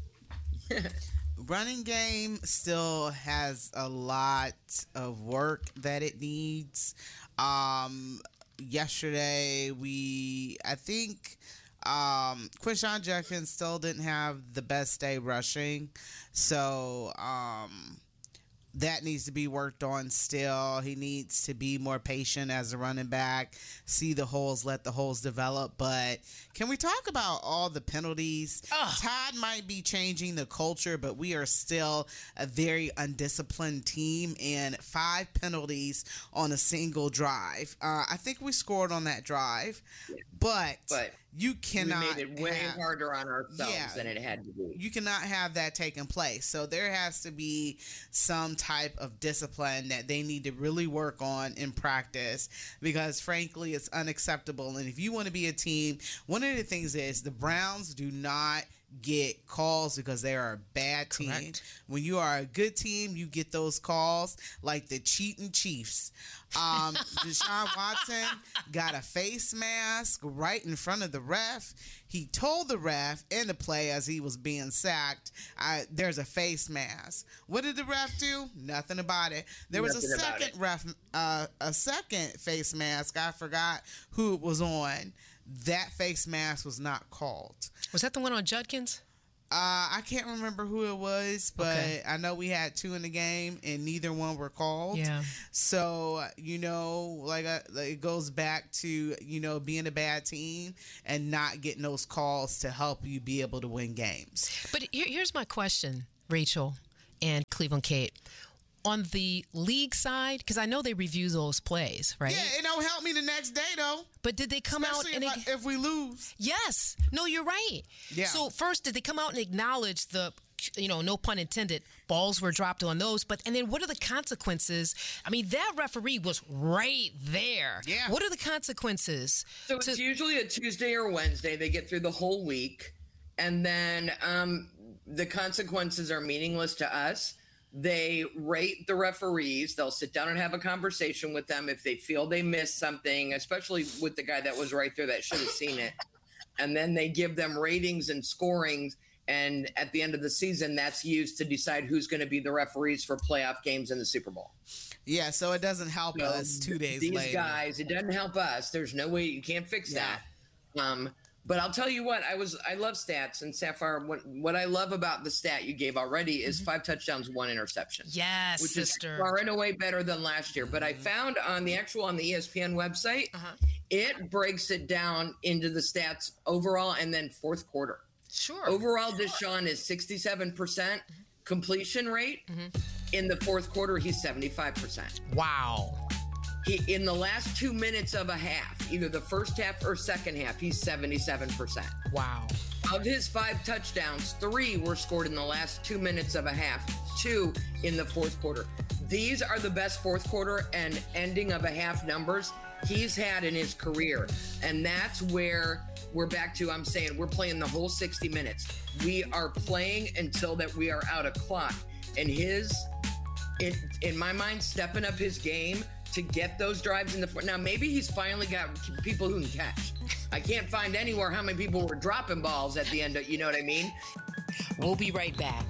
Running game still has a lot of work that it needs. Um, yesterday, we, I think, um, Quinshon Judkins still didn't have the best day rushing. So, um, that needs to be worked on still. He needs to be more patient as a running back, see the holes, let the holes develop. But can we talk about all the penalties? Ugh. Todd might be changing the culture, but we are still a very undisciplined team, and five penalties on a single drive. Uh, I think we scored on that drive, but, but you cannot. We made it way have, harder on ourselves yeah, than it had to be. You cannot have that taking place. So there has to be some type of discipline that they need to really work on in practice, because frankly, it's unacceptable. And if you want to be a team, one of the things is the Browns do not get calls because they are a bad team. Correct. When you are a good team, you get those calls like the cheating Chiefs. Um, Deshaun Watson got a face mask right in front of the ref. He told the ref in the play as he was being sacked, I, there's a face mask. What did the ref do? Nothing about it. There Nothing was a second ref, uh, a second face mask. I forgot who it was on. That face mask was not called. Was that the one on Judkins? Uh, I can't remember who it was, but Okay. I know we had two in the game, and neither one were called. Yeah. So you know, like, uh, like it goes back to you know being a bad team and not getting those calls to help you be able to win games. But here, here's my question, Rachel and Cleveland Kate. On the league side, because I know they review those plays, right? Yeah, it don't help me the next day though. But did they come Especially out and if, I, if we lose? Yes. No, you're right. Yeah. So first, did they come out and acknowledge the, you know, no pun intended, balls were dropped on those? But and then what are the consequences? I mean, that referee was right there. Yeah. What are the consequences? So it's usually a Tuesday or Wednesday. They get through the whole week, and then um, the consequences are meaningless to us. They rate the referees. They'll sit down and have a conversation with them if they feel they missed something, especially with the guy that was right there that should have seen it. And then they give them ratings and scorings. And at the end of the season, that's used to decide who's going to be the referees for playoff games in the Super Bowl. Yeah, so it doesn't help So us two days these later. guys, it doesn't help us. There's no way you can't fix Yeah. that. Um, but I'll tell you what, I was I love stats, and Sapphire. What what I love about the stat you gave already is Mm-hmm. five touchdowns, one interception. Yes, which sister. is far and away better than last year. But I found on the actual on the E S P N website, Uh-huh. it breaks it down into the stats overall and then fourth quarter. Sure. Overall, Deshaun is sixty-seven percent completion rate. Mm-hmm. In the fourth quarter, he's seventy-five percent. Wow. He in the last two minutes of a half, either the first half or second half, he's seventy-seven percent. Wow. Of his five touchdowns, three were scored in the last two minutes of a half, two in the fourth quarter. These are the best fourth quarter and ending of a half numbers he's had in his career. And that's where we're back to, I'm saying, we're playing the whole sixty minutes. We are playing until that we are out of clock. And his, in, in my mind, stepping up his game to get those drives in the front. Now, maybe he's finally got people who can catch. I can't find anywhere how many people were dropping balls at the end of, you know what I mean? We'll be right back.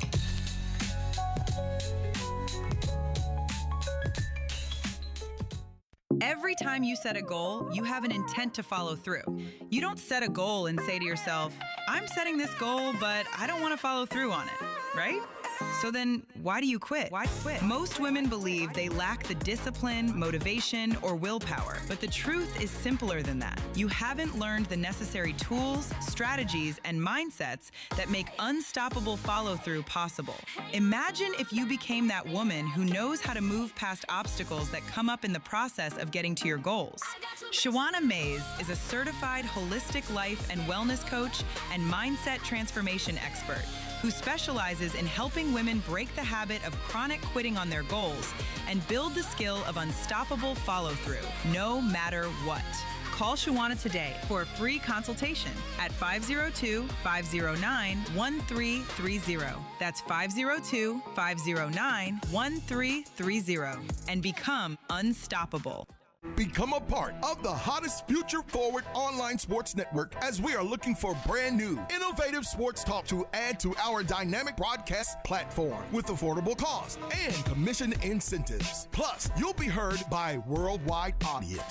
Every time you set a goal, you have an intent to follow through. You don't set a goal and say to yourself, I'm setting this goal, but I don't want to follow through on it, right? So then why do you quit? Why quit? Most women believe they lack the discipline, motivation, or willpower. But the truth is simpler than that. You haven't learned the necessary tools, strategies, and mindsets that make unstoppable follow-through possible. Imagine if you became that woman who knows how to move past obstacles that come up in the process of getting to your goals. Shawana Mays is a certified holistic life and wellness coach and mindset transformation expert who specializes in helping women break the habit of chronic quitting on their goals and build the skill of unstoppable follow-through, no matter what. Call Shawana today for a free consultation at five oh two, five oh nine, one three three oh. That's five oh two, five oh nine, one three three oh and become unstoppable. Become a part of the hottest future-forward online sports network as we are looking for brand new, innovative sports talk to add to our dynamic broadcast platform with affordable cost and commission incentives. Plus, you'll be heard by a worldwide audience.